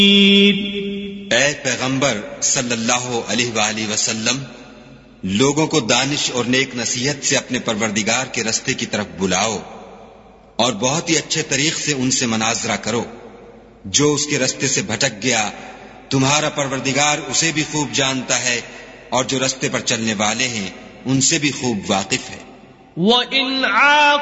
ऐ पैगंबर सल्लल्लाहु अलैहि वसल्लम, लोगों को दानिश और नेक नसीहत से अपने परवरदिगार के रस्ते की तरफ बुलाओ और बहुत ही अच्छे तरीक से उनसे मनाजरा करो। जो उसके रस्ते से भटक गया, तुम्हारा परवरदिगार उसे भी खूब जानता है और जो रस्ते पर चलने वाले हैं उनसे भी खूब वाकिफ है।